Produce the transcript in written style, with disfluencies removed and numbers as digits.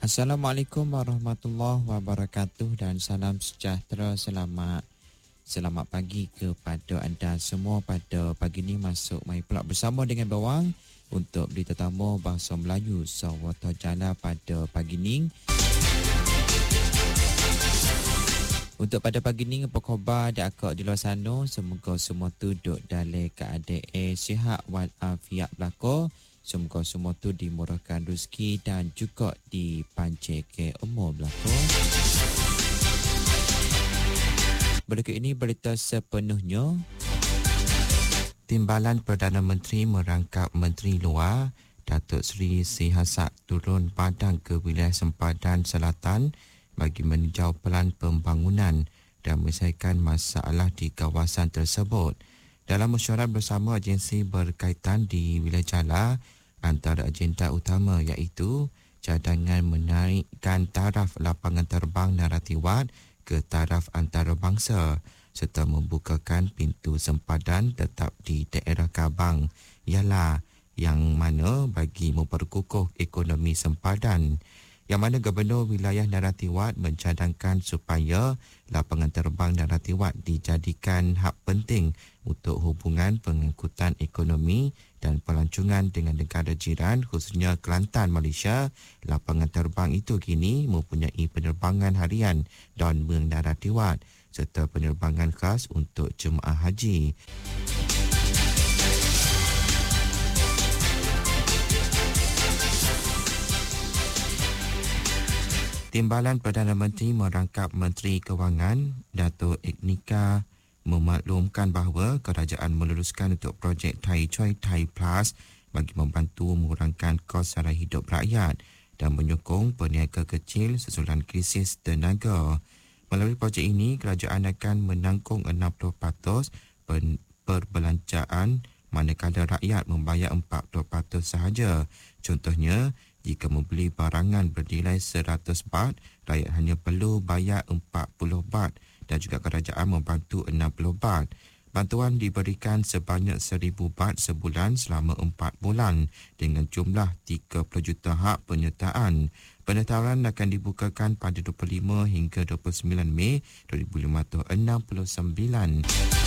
Assalamualaikum warahmatullahi wabarakatuh dan salam sejahtera. Selamat pagi kepada anda semua. Pada pagi ini masuk mai pula bersama dengan Bawang untuk berita tamu bahasa Melayu Sawata Jala pada pagi ini. Untuk pada pagi ini, apa khabar dak akak di luar sana? Semoga semua tu duduk dalam keadaan sihat walafiat belaka. Semoga semua tu dimurahkan rezeki dan juga dipanjangkan umur belaka. Berikut ini berita sepenuhnya. Timbalan Perdana Menteri merangkap Menteri Luar Datuk Seri Sihasak turun padang ke wilayah sempadan selatan bagi meninjau pelan pembangunan dan menyelesaikan masalah di kawasan tersebut. Dalam mesyuarat bersama agensi berkaitan di wilayah Jala, antara agenda utama iaitu cadangan menaikkan taraf lapangan terbang Narathiwat ke taraf antarabangsa serta membukakan pintu sempadan tetap di daerah Kabang ialah yang mana bagi memperkukuh ekonomi sempadan, yang mana Gubernur Wilayah Narathiwat mencadangkan supaya lapangan terbang Narathiwat dijadikan hub penting untuk hubungan pengangkutan ekonomi dan pelancongan dengan negara jiran khususnya Kelantan, Malaysia. Lapangan terbang itu kini mempunyai penerbangan harian Don Mueang Narathiwat serta penerbangan khas untuk jemaah haji. Timbalan Perdana Menteri merangkap Menteri Kewangan Dato' Eka memaklumkan bahawa kerajaan meluluskan untuk projek Thai Choi Thai Plus bagi membantu mengurangkan kos sara hidup rakyat dan menyokong peniaga kecil susulan krisis tenaga. Melalui projek ini, kerajaan akan menanggung 60% perbelanjaan manakala rakyat membayar 40% sahaja. Contohnya, jika membeli barangan bernilai 100 baht, rakyat hanya perlu bayar 40 baht dan juga kerajaan membantu 60 baht. Bantuan diberikan sebanyak 1,000 baht sebulan selama 4 bulan dengan jumlah 30 juta hak penyertaan. Pendaftaran akan dibukakan pada 25 hingga 29 Mei 2069.